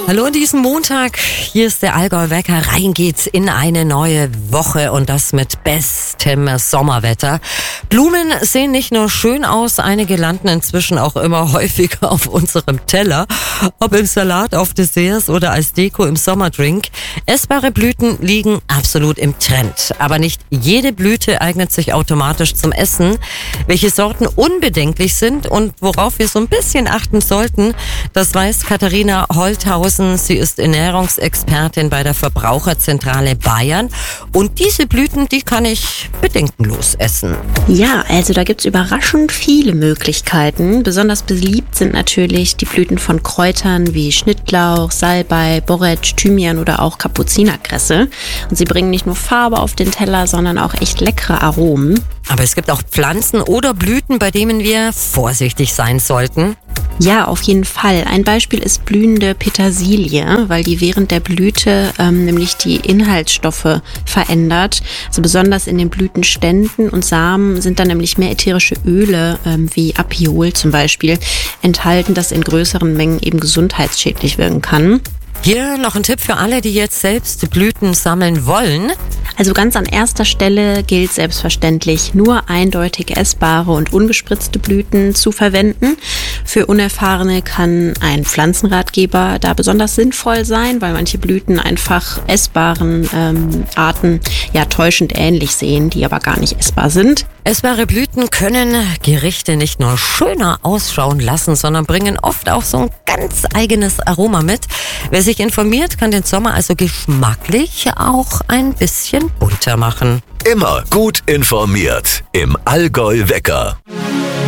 Hallo an diesem Montag, hier ist der Allgäu-Wecker. Rein geht's in eine neue Woche und das mit bestem Sommerwetter. Blumen sehen nicht nur schön aus, einige landen inzwischen auch immer häufiger auf unserem Teller. Ob im Salat, auf Desserts oder als Deko im Sommerdrink. Essbare Blüten liegen absolut im Trend. Aber nicht jede Blüte eignet sich automatisch zum Essen. Welche Sorten unbedenklich sind und worauf wir so ein bisschen achten sollten, das weiß Katharina Holthausen. Sie ist Ernährungsexpertin bei der Verbraucherzentrale Bayern. Und diese Blüten, die kann ich bedenkenlos essen. Ja, also da gibt's überraschend viele Möglichkeiten. Besonders beliebt sind natürlich die Blüten von Kräutern wie Schnittlauch, Salbei, Borretsch, Thymian oder auch Kapuzinerkresse. Und sie bringen nicht nur Farbe auf den Teller, sondern auch echt leckere Aromen. Aber es gibt auch Pflanzen oder Blüten, bei denen wir vorsichtig sein sollten. Ja, auf jeden Fall. Ein Beispiel ist blühende Petersilie, weil die während der Blüte nämlich die Inhaltsstoffe verändert. Also besonders in den Blütenständen und Samen sind dann nämlich mehr ätherische Öle wie Apiol zum Beispiel enthalten, das in größeren Mengen eben gesundheitsschädlich wirken kann. Hier noch ein Tipp für alle, die jetzt selbst Blüten sammeln wollen. Also ganz an erster Stelle gilt selbstverständlich, nur eindeutig essbare und ungespritzte Blüten zu verwenden. Für Unerfahrene kann ein Pflanzenratgeber da besonders sinnvoll sein, weil manche Blüten einfach essbaren Arten ja täuschend ähnlich sehen, die aber gar nicht essbar sind. Essbare Blüten können Gerichte nicht nur schöner ausschauen lassen, sondern bringen oft auch so ein ganz eigenes Aroma mit. Wer sich informiert, kann den Sommer also geschmacklich auch ein bisschen bunter machen. Immer gut informiert im Allgäu-Wecker.